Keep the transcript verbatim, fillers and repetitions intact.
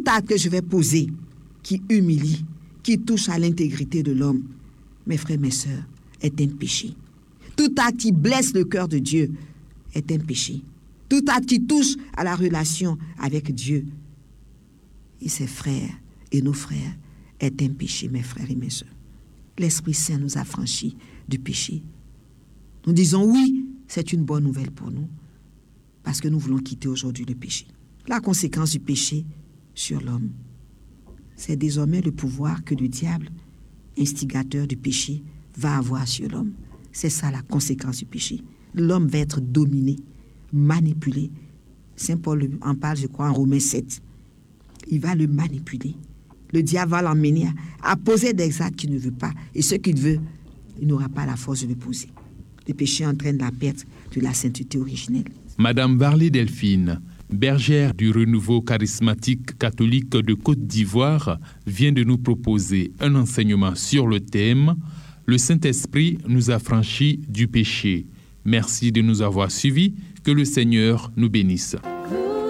acte que je vais poser qui humilie, qui touche à l'intégrité de l'homme, mes frères, mes sœurs, est un péché. Tout acte qui blesse le cœur de Dieu est un péché. Tout acte qui touche à la relation avec Dieu et ses frères et nos frères est un péché, mes frères et mes sœurs. L'Esprit Saint nous a franchis du péché. Nous disons oui, c'est une bonne nouvelle pour nous, parce que nous voulons quitter aujourd'hui le péché. La conséquence du péché sur l'homme, c'est désormais le pouvoir que le diable, instigateur du péché, va avoir sur l'homme. C'est ça la conséquence du péché. L'homme va être dominé, manipulé. Saint Paul en parle, je crois, en Romains sept. Il va le manipuler. Le diable va l'emmener à, à poser des actes qu'il ne veut pas. Et ce qu'il veut, il n'aura pas la force de le poser. Le péché entraîne la perte de la sainteté originelle. Madame Varley Delphine, bergère du renouveau charismatique catholique de Côte d'Ivoire, vient de nous proposer un enseignement sur le thème « Le Saint-Esprit nous a franchis du péché ». Merci de nous avoir suivis. Que le Seigneur nous bénisse.